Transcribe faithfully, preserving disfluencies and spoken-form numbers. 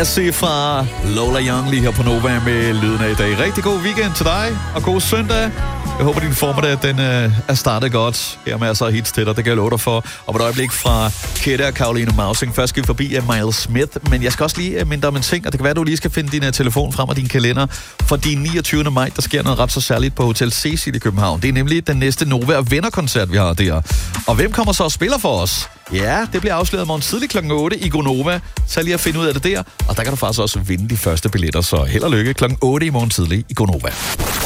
Lassie fra Lola Young lige her på Nova med lyden af i dag. Rigtig god weekend til dig, og god søndag. Jeg håber, din formiddag den, øh, er startet godt. Her er masser af hits til dig, det kan jeg love dig for. Og på et øjeblik fra Kette og Caroline Mausing. Først skal vi forbi af Miles Smith, men jeg skal også lige uh, minde om en ting, og det kan være, at du lige skal finde din uh, telefon frem og din kalender. For din niogtyvende maj, der sker noget ret så særligt på Hotel Cecil i København. Det er nemlig den næste Nova og Venner-koncert, vi har der. Og hvem kommer så og spiller for os? Ja, det bliver afsløret morgen tidlig klokken otte i Gonova. Så lige at finde ud af det der. Og der kan du faktisk også vinde de første billetter, så held og lykke klokken otte i morgen tidlig i Gonova.